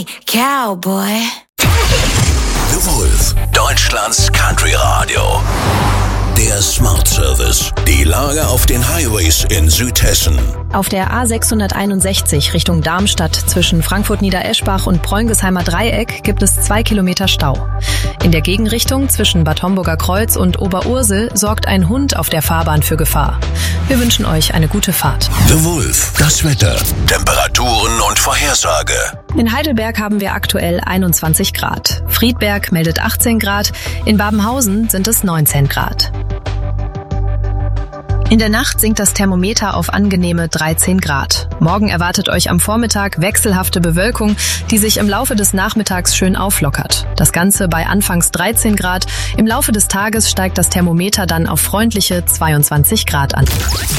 only cowboy. The Wolf, Deutschlands Country Radio. Der Smart Service. Die Lage auf den Highways in Südhessen. Auf der A661 Richtung Darmstadt zwischen Frankfurt-Niedereschbach und Preungesheimer Dreieck gibt es 2 Kilometer Stau. In der Gegenrichtung zwischen Bad Homburger Kreuz und Oberursel sorgt ein Hund auf der Fahrbahn für Gefahr. Wir wünschen euch eine gute Fahrt. The Wolf, das Wetter, Temperaturen und Vorhersage. In Heidelberg haben wir aktuell 21 Grad. Friedberg meldet 18 Grad. In Babenhausen sind es 19 Grad. In der Nacht sinkt das Thermometer auf angenehme 13 Grad. Morgen erwartet euch am Vormittag wechselhafte Bewölkung, die sich im Laufe des Nachmittags schön auflockert. Das Ganze bei anfangs 13 Grad. Im Laufe des Tages steigt das Thermometer dann auf freundliche 22 Grad an.